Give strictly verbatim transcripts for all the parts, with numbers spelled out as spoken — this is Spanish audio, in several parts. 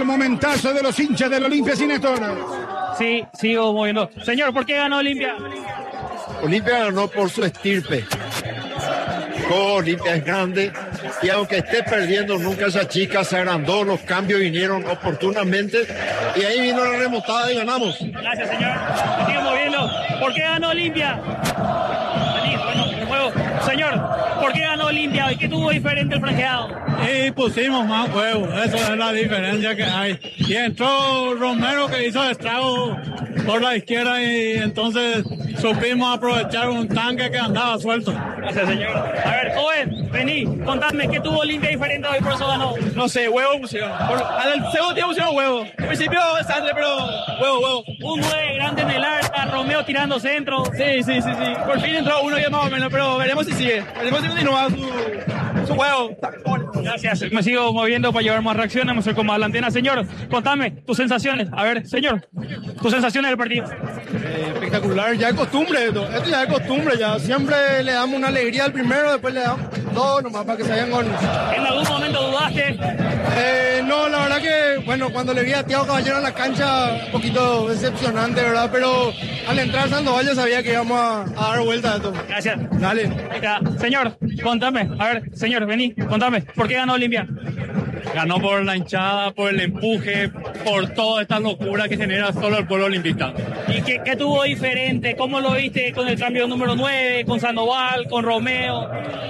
el momentazo de los hinchas del Olimpia, sin Néstor. Sí, sigo moviendo. Señor, ¿por qué ganó Olimpia? Olimpia ganó por su estirpe. Olimpia es grande y aunque esté perdiendo nunca se achica, se agrandó, los cambios vinieron oportunamente y ahí vino la remontada y ganamos. Gracias, señor. Me sigo moviendo. ¿Por qué ganó Olimpia? Bueno, me muevo. Señor, ¿por qué ganó Olimpia? ¿Y qué tuvo diferente el franqueado? Y pusimos más huevos, eso es la diferencia que hay. Y entró Romero que hizo estrago por la izquierda y entonces supimos aprovechar un tanque que andaba suelto. Gracias, señor. A ver, joven, vení, contadme, ¿qué tuvo Olimpia diferente hoy por eso ganó? No sé, huevo pusieron. Por, al segundo tiempo pusieron huevo. Al principio desastre, pero huevo, huevo. Un nueve grande en el arca, Romeo tirando centro. Sí, sí, sí, sí. Por fin entró uno ya más o menos, pero veremos si sigue. Veremos si continúa su, su huevo. Gracias, me sigo moviendo para llevar más reacciones, me acerco más a la antena. Señor, contame tus sensaciones. A ver, señor, tus sensaciones del partido. Eh, espectacular, ya es costumbre esto. Esto ya es costumbre, ya. Siempre le damos una alegría al primero, después le damos dos nomás para que se vayan con... ¿En algún momento dudaste? Eh, no, la verdad que, bueno, cuando le vi a Thiago Caballero en la cancha, un poquito decepcionante, ¿verdad? Pero al entrar Sandoval ya sabía que íbamos a, a dar vuelta a esto. Gracias. Dale. Ya. Señor, contame. A ver, señor, vení, contame. ¿Por qué ganó Olimpia? Ganó por la hinchada, por el empuje, por toda esta locura que genera solo el pueblo olimpista. ¿Y qué, qué tuvo diferente? ¿Cómo lo viste con el cambio número nueve, con Sandoval, con Romeo?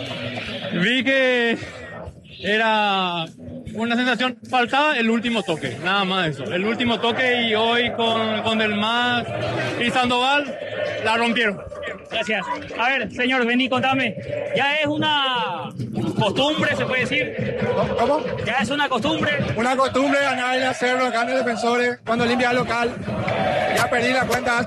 Vi que era una sensación, faltaba el último toque, nada más eso, el último toque y hoy con, con Del Mas y Sandoval la rompieron. Gracias. A ver, señor, vení, contame. Ya es una costumbre, se puede decir. ¿Cómo? Ya es una costumbre. Una costumbre ganar y hacerlo acá en el Defensores cuando limpia local. Ya perdí la cuenta.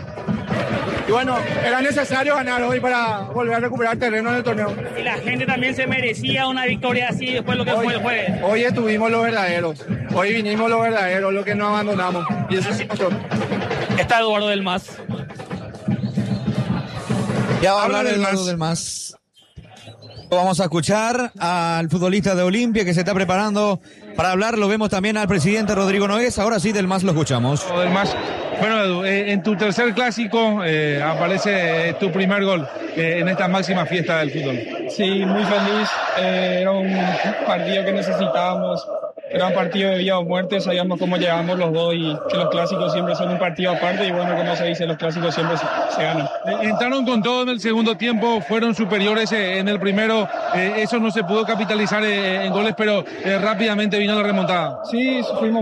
Y bueno, era necesario ganar hoy para volver a recuperar terreno en el torneo. Y la gente también se merecía una victoria así después de lo que hoy, fue el jueves. Hoy estuvimos los verdaderos. Hoy vinimos los verdaderos, los que no abandonamos. Y eso sí pasó. Está Eduardo Del Mas. Ya va a hablar Eduardo Del Mas. Vamos a escuchar al futbolista de Olimpia que se está preparando para hablar. Lo vemos también al presidente Rodrigo Nogués. Ahora sí, Del Mas lo escuchamos. Del Mas. Bueno, Edu, eh, en tu tercer clásico eh, aparece eh, tu primer gol eh, en esta máxima fiesta del fútbol. Sí, muy feliz. Eh, era un partido que necesitábamos. Era un partido de vida o muerte, sabíamos cómo llegábamos los dos y que los clásicos siempre son un partido aparte y bueno, como se dice, los clásicos siempre se, se ganan. Eh, entraron con todo en el segundo tiempo, fueron superiores eh, en el primero, eh, eso no se pudo capitalizar eh, en goles, pero eh, rápidamente vino la remontada. Sí, fuimos